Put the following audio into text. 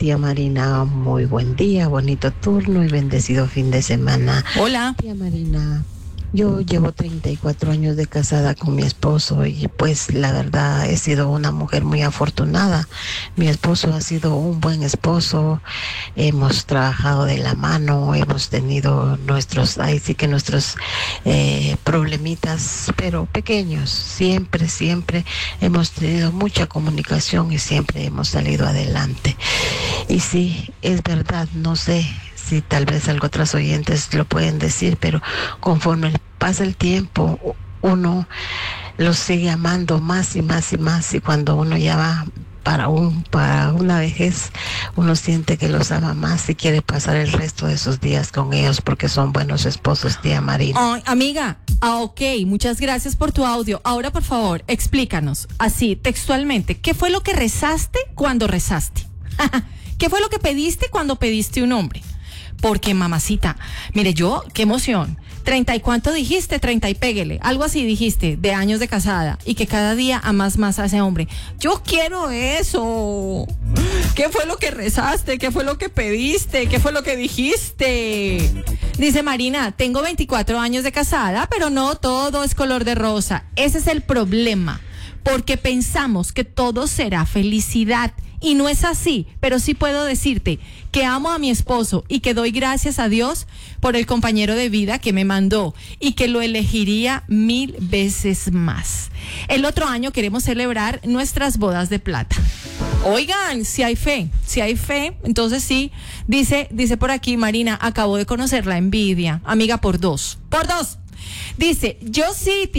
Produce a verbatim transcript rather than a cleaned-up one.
tía Marina, muy buen día, bonito turno y bendecido fin de semana. Hola. Tía Marina, yo llevo treinta y cuatro años de casada con mi esposo y pues la verdad he sido una mujer muy afortunada. Mi esposo ha sido un buen esposo, hemos trabajado de la mano, hemos tenido nuestros, ahí sí que nuestros eh, problemitas, pero pequeños. Siempre, siempre hemos tenido mucha comunicación y siempre hemos salido adelante. Y sí, es verdad, no sé si tal vez algo otros oyentes lo pueden decir, pero conforme pasa el tiempo, uno los sigue amando más y más y más, y cuando uno ya va para un para una vejez, uno siente que los ama más y quiere pasar el resto de sus días con ellos porque son buenos esposos, tía Marina. Ay, amiga, ah, ok, muchas gracias por tu audio. Ahora, por favor, explícanos, así, textualmente, ¿qué fue lo que rezaste cuando rezaste? ¿Qué fue lo que pediste cuando pediste un hombre? Porque, mamacita, mire, yo, qué emoción. ¿Treinta y cuánto dijiste? Treinta y péguele. Algo así dijiste, de años de casada. Y que cada día amas más a ese hombre. Yo quiero eso. ¿Qué fue lo que rezaste? ¿Qué fue lo que pediste? ¿Qué fue lo que dijiste? Dice Marina, tengo veinticuatro años de casada, pero no todo es color de rosa. Ese es el problema. Porque pensamos que todo será felicidad. Y no es así, pero sí puedo decirte que amo a mi esposo y que doy gracias a Dios por el compañero de vida que me mandó y que lo elegiría mil veces más. El otro año queremos celebrar nuestras bodas de plata. Oigan, si hay fe, si hay fe, entonces sí, dice, dice por aquí Marina, acabo de conocer la envidia, amiga por dos, por dos. Dice, yo sí